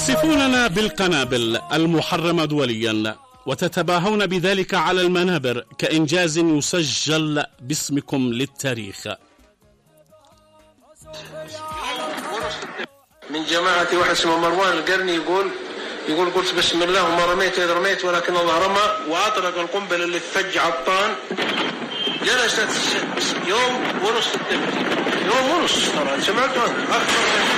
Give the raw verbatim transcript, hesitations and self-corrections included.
تصفوننا بالقنابل المحرمة دوليا وتتباهون بذلك على المنابر كإنجاز يسجل باسمكم للتاريخ. من جماعة واحد اسمه مروان القرني يقول يقول قلت بسم الله وما رميت إذ رميت ولكن الله رمى وأطلق القنبلة اللي تفجع عطان. جلست يوم ونص التفجير، يوم ونص ترى سمعتوا أكثر.